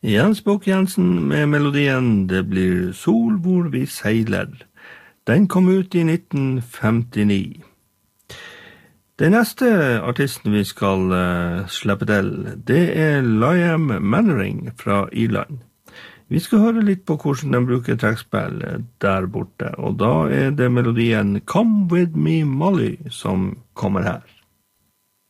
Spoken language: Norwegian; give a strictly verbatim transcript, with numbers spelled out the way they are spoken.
Jens Bukk-Jensen med melodien Det blir sol hvor vi seiler. Den kom ut i nitten femtini. Den neste artisten vi skal uh, slippe til, det er Liam Mannering fra Irland. Vi skal høre litt på hvordan de bruker trekkspill der borte, og da er det melodien Come With Me Molly som kommer her.